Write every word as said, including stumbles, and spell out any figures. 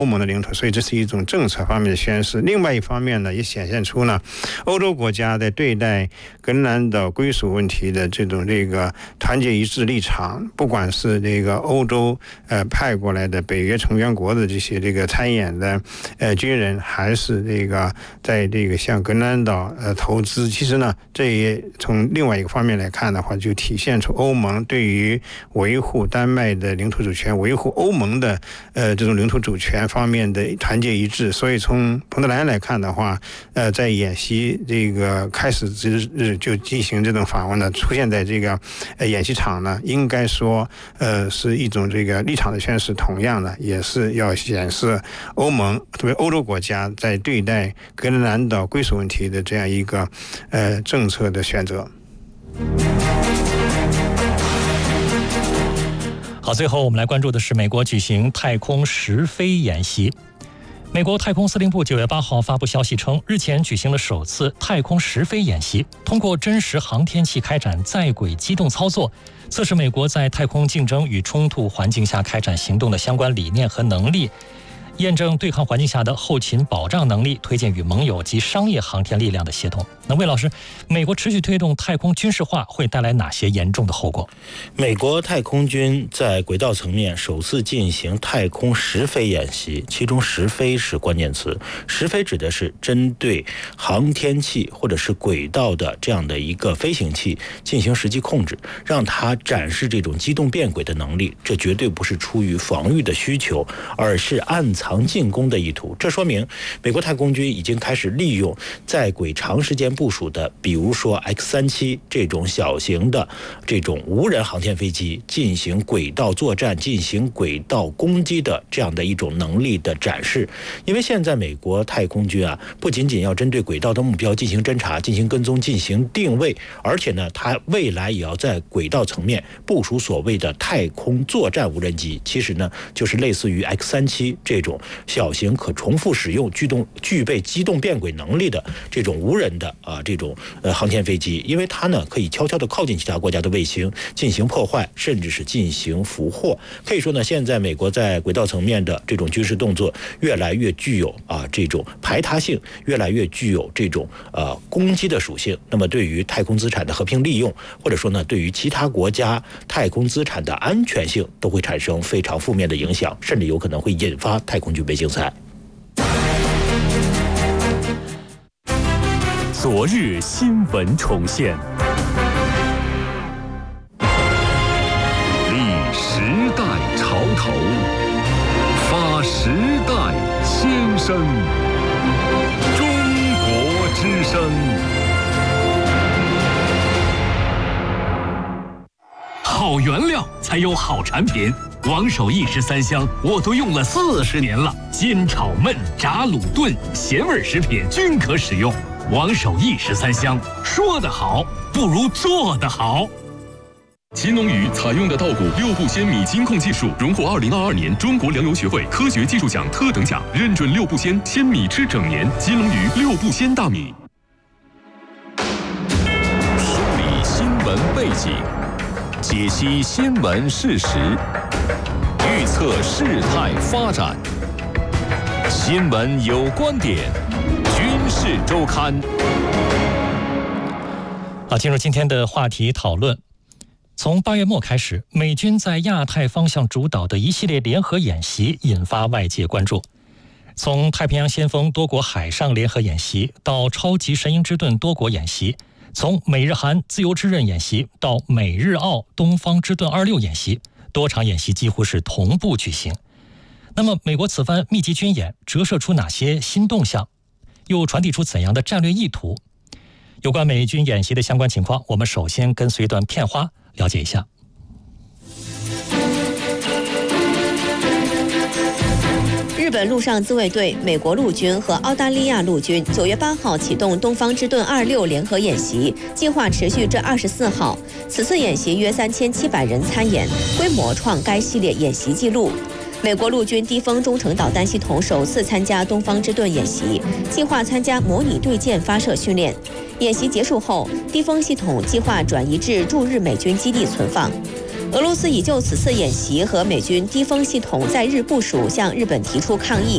欧盟的领土，所以这是一种政策方面的宣示。另外一方面呢，也显现出呢，欧洲国家在对待格陵兰岛归属问题的这种这个团结一致立场，不管是这个欧洲呃派过来的北约成员国的这些这个参演的呃军人，还是这个在这个向格陵兰岛呃投资，其实呢，这也从另外一个方面来看的话，就体现出欧盟对于维护丹麦的领土主权、维护欧盟的呃这种领土主权方面的团结一致。所以从彭德莱恩来看的话，呃，在演习这个开始之日就进行这种访问呢，出现在这个呃演习场呢，应该说呃是一种这个立场的宣示，同样的也是要显示欧盟特别欧洲国家在对待格陵兰岛归属问题的这样一个呃政策的选择。 好，最后我们来关注的是美国举行太空实飞演习。美国太空司令部九月八号发布消息称，日前举行了首次太空实飞演习，通过真实航天器开展在轨机动操作，测试美国在太空竞争与冲突环境下开展行动的相关理念和能力，验证对抗环境下的后勤保障能力，推荐与盟友及商业航天力量的协同。那魏老师，美国持续推动太空军事化会带来哪些严重的后果？ 美国太空军在轨道层面首次进行太空实飞演习，其中实飞是关键词。实飞指的是针对航天器或者是轨道的这样的一个飞行器进行实际控制，让它展示这种机动变轨的能力。这绝对不是出于防御的需求，而是暗藏进攻的意图。这说明美国太空军已经开始利用在轨长时间部署的，比如说 X 三十七 这种小型的这种无人航天飞机进行轨道作战、进行轨道攻击的这样的一种能力的展示。因为现在美国太空军啊，不仅仅要针对轨道的目标进行侦察、进行跟踪、进行定位，而且呢，它未来也要在轨道层面部署所谓的太空作战无人机。其实呢，就是类似于 X 三十七 这种小型可重复使用、具动具备机动变轨能力的这种无人的啊这种呃航天飞机，因为它呢可以悄悄地靠近其他国家的卫星进行破坏，甚至是进行俘获。可以说呢，现在美国在轨道层面的这种军事动作越来越具有啊这种排他性，越来越具有这种呃攻击的属性。那么对于太空资产的和平利用，或者说呢对于其他国家太空资产的安全性，都会产生非常负面的影响，甚至有可能会引发太空军备竞赛。 昨日新闻重现，立时代潮头，发时代先声。中国之声。好原料才有好产品。王守义十三香我都用了四十年了，煎炒焖炸卤炖咸味食品均可使用。王守义十三香，说得好不如做得好。金龙鱼采用的稻谷六步鲜米金控技术，荣获二零二二年中国粮油学会科学技术奖特等奖，认准六步鲜，鲜米吃整年。金龙鱼六步鲜大米。梳理新闻背景，解析新闻事实，预测事态发展。新闻有观点，军事周刊。 好，进入今天的话题讨论。从八月末开始，美军在亚太方向主导的一系列联合演习引发外界关注。从太平洋先锋多国海上联合演习到超级神鹰之盾多国演习，从美日韩自由之刃演习到美日澳东方之盾二六演习，多场演习几乎是同步举行。那么美国此番密集军演折射出哪些新动向，又传递出怎样的战略意图？有关美军演习的相关情况，我们首先跟随一段片花了解一下。 日本陆上自卫队、美国陆军和澳大利亚陆军九月八号启动东方之盾二六联合演习，计划持续至二十四号。此次演习约三千七百人参演，规模创该系列演习纪录。美国陆军低风中程导弹系统首次参加东方之盾演习，计划参加模拟对舰发射训练。演习结束后，低风系统计划转移至驻日美军基地存放。俄罗斯已就此次演习和美军低风系统在日部署向日本提出抗议，